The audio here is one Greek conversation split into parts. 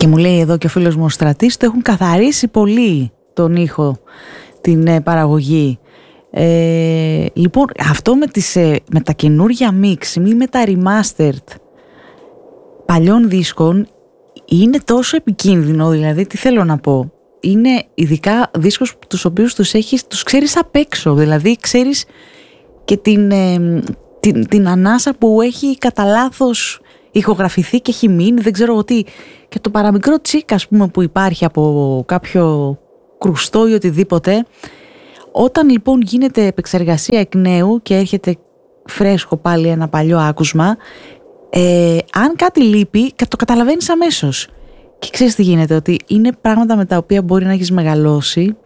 Και μου λέει εδώ και ο φίλος μου ο Στρατής, το έχουν καθαρίσει πολύ τον ήχο, την παραγωγή. Λοιπόν, αυτό με τα καινούργια mix ή με τα remastered παλιών δίσκων είναι τόσο επικίνδυνο, δηλαδή τι θέλω να πω. Είναι ειδικά δίσκους τους οποίους τους ξέρεις απ' έξω, δηλαδή ξέρεις και την ανάσα που έχει κατά λάθος ηχογραφηθεί και έχει μείνει, δεν ξέρω τι. Και το παραμικρό τσίκ, ας πούμε, που υπάρχει από κάποιο κρουστό ή οτιδήποτε, όταν λοιπόν γίνεται επεξεργασία εκ νέου και έρχεται φρέσκο πάλι ένα παλιό άκουσμα, αν κάτι λείπει, το καταλαβαίνεις αμέσως. Και ξέρεις τι γίνεται, ότι είναι πράγματα με τα οποία μπορεί να έχεις μεγαλώσει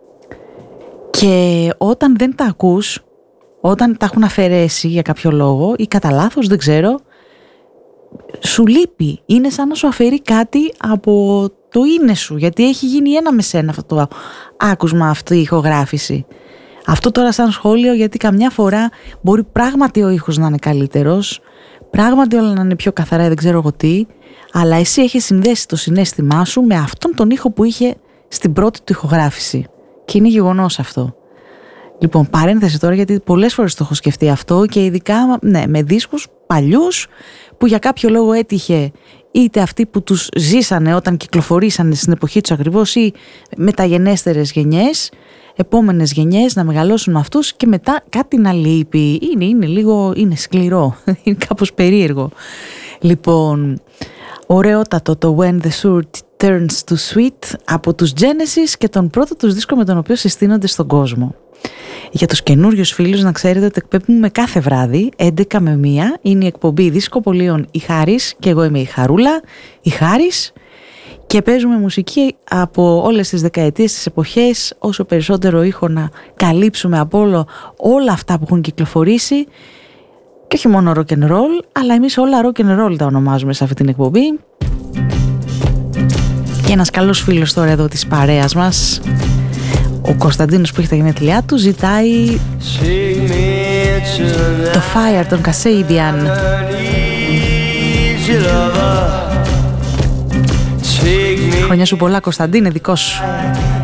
και όταν δεν τα ακούς, όταν τα έχουν αφαιρέσει για κάποιο λόγο ή κατά λάθος, δεν ξέρω, σου λείπει. Είναι σαν να σου αφαιρεί κάτι από το είναι σου, γιατί έχει γίνει ένα με σένα αυτό το άκουσμα, αυτή η ηχογράφηση. Αυτό τώρα σαν σχόλιο, γιατί καμιά φορά μπορεί πράγματι ο ήχος να είναι καλύτερος, πράγματι όλα να είναι πιο καθαρά, δεν ξέρω εγώ τι, αλλά εσύ έχεις συνδέσει το συναίσθημά σου με αυτόν τον ήχο που είχε στην πρώτη του ηχογράφηση. Και είναι γεγονός αυτό. Λοιπόν, παρένθεση τώρα, γιατί πολλές φορές το έχω σκεφτεί αυτό και ειδικά με δίσκους παλιούς που για κάποιο λόγο έτυχε είτε αυτοί που τους ζήσανε όταν κυκλοφορήσανε στην εποχή τους ακριβώς ή μεταγενέστερες γενιές, επόμενες γενιές να μεγαλώσουν με αυτούς και μετά κάτι να λείπει. Είναι σκληρό, είναι κάπως περίεργο. Λοιπόν, ωραιότατο το When the Sour Turns to Sweet από τους Genesis και τον πρώτο τους δίσκο με τον οποίο συστήνονται στον κόσμο. Για τους καινούριους φίλους να ξέρετε ότι εκπέμπουμε κάθε βράδυ 11 με 1, είναι η εκπομπή Δισκοπολίων η Χάρης και εγώ είμαι η Χαρούλα, η Χάρης, και παίζουμε μουσική από όλες τις δεκαετίες, τις εποχές, όσο περισσότερο ήχο να καλύψουμε από όλα αυτά που έχουν κυκλοφορήσει και όχι μόνο rock and roll, αλλά εμείς όλα rock and roll τα ονομάζουμε σε αυτή την εκπομπή. Και ένας καλός φίλος τώρα εδώ της παρέας μας, ο Κωνσταντίνος που έχει τα γενέθλιά του, ζητάει το Fire των Kasabian. Χρόνια σου πολλά, Κωνσταντίνε, δικό σου.